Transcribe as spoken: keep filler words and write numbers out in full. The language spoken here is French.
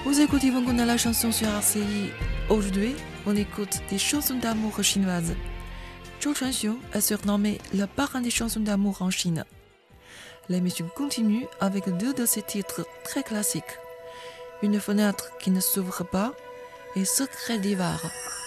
Vous écoutez Vanguna la chanson sur R C I. Aujourd'hui, on écoute des chansons d'amour chinoises. Zhou Chuanxiu est surnommé le parrain des chansons d'amour en Chine. L'émission continue avec deux de ses titres très classiques. Une fenêtre qui ne s'ouvre pas et Secret d'hiver.